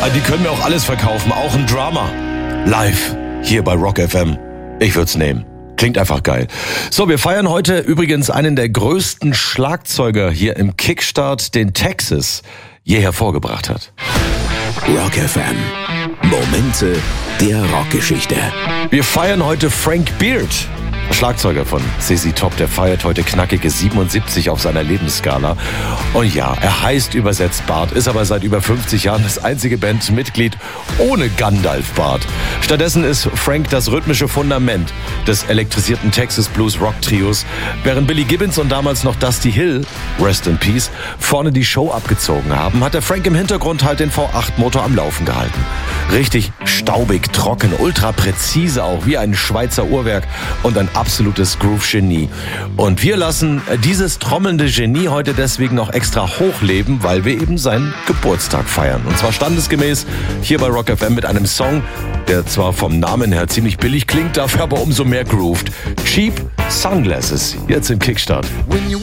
Die können mir auch alles verkaufen, auch ein Drama. Live, hier bei Rock FM. Ich würd's nehmen. Klingt einfach geil. So, wir feiern heute übrigens einen der größten Schlagzeuger hier im Kickstart, den Texas je hervorgebracht hat. Rock FM. Momente der Rockgeschichte. Wir feiern heute Frank Beard, Schlagzeuger von ZZ Top. Der feiert heute knackige 77 auf seiner Lebensskala. Und ja, er heißt übersetzt Bart, ist aber seit über 50 Jahren das einzige Bandmitglied ohne Gandalf-Bart. Stattdessen ist Frank das rhythmische Fundament des elektrisierten Texas Blues Rock Trios, während Billy Gibbons und damals noch Dusty Hill, Rest in Peace, vorne die Show abgezogen haben, hat der Frank im Hintergrund halt den V8-Motor am Laufen gehalten. Richtig staubig, trocken, ultra präzise auch, wie ein Schweizer Uhrwerk und ein absolutes Groove-Genie. Und wir lassen dieses trommelnde Genie heute deswegen noch extra hochleben, weil wir eben seinen Geburtstag feiern. Und zwar standesgemäß hier bei Rock FM mit einem Song, der zwar vom Namen her ziemlich billig klingt, dafür aber umso mehr grooved. Cheap Sunglasses, jetzt im Kickstart. When you